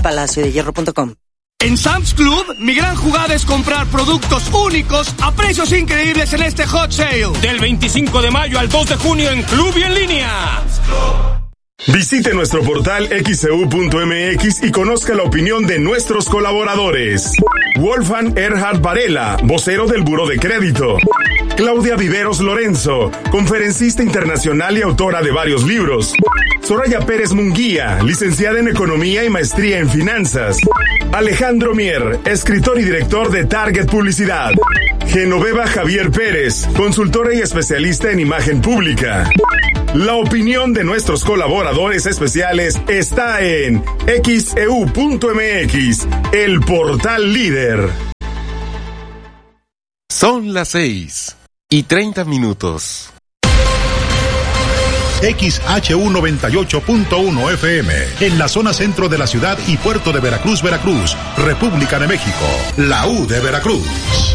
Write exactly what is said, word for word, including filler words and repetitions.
palacio de hierro punto com. En Sam's Club, mi gran jugada es comprar productos únicos a precios increíbles en este Hot Sale. Del veinticinco de mayo al dos de junio en Club y en línea. Visite nuestro portal x e u punto m x y conozca la opinión de nuestros colaboradores. Wolfgang Erhard Varela, vocero del Buró de Crédito. Claudia Viveros Lorenzo, conferencista internacional y autora de varios libros. Soraya Pérez Munguía, licenciada en Economía y maestría en Finanzas. Alejandro Mier, escritor y director de Target Publicidad. Genoveva Javier Pérez, consultora y especialista en imagen pública. La opinión de nuestros colaboradores especiales está en x e u punto m x, el portal líder. Son las seis y treinta minutos. X H U noventa y ocho punto uno F M, en la zona centro de la ciudad y puerto de Veracruz, Veracruz, República de México, la U de Veracruz.